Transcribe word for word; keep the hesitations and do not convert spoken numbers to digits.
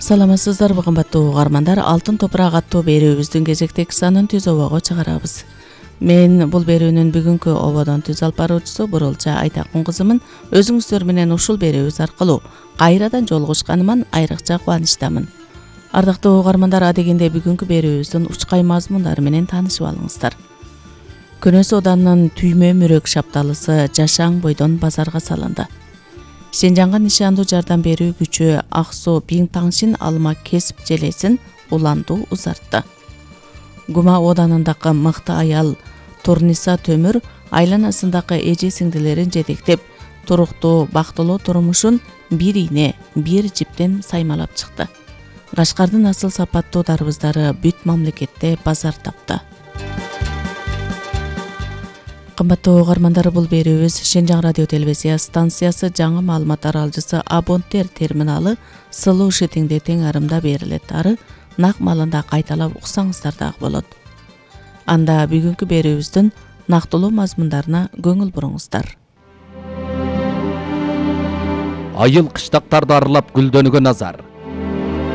Саламатсыздарбы кымбаттуу угармандар, Алтын топурак аттуу берүүбүздүн кезектеги санын түз обого чыгарабыз. Мен бул берүүнүн бүгүнкү ободон түз алып баруучусу Бурулча Айтакун кызымын. Өзүңүздөр менен ушул берүүбүз аркылуу кайрадан жолугушканыма айрыкча кубанычтамын. Ардактуу угармандар, адегенде бүгүнкү берүүбүздүн учкай мазмундары менен таанышып алыңыздар. Көнөс Оданынын Түймө Мүрөк шапталысы жашаң бойдон базарга салынды. Сенжанга нишандуу жардам берүү күчү Ак Суу Биң Таңшин алма кесип желесин уландуу узартты. Гума Оданындагы мыкты аял Турниса Төмүр айланасындагы эже сиңдилерин жетектеп, туруктуу бактылуу турмушун бир ийне, бир жиптен саймалап чыкты. Кашкардын асыл сапаттуу дарбыздары бүт мамлекетте базар тапты. Кымбаттуу угармандар, бул берүүбүз Шенжаң радио телевизия станциясы жаңы маалымат аралжысы абонттер терминалы сылуу шитиңде тең арымда берилет. Ары нак маалында кайталап уксаңыздар дагы болот. Анда бүгүнкү берүүбүздүн нактылуу мазмундарына көңүл буруңуздар. Айыл кыштактарды аралап гүлдөнгөн азар.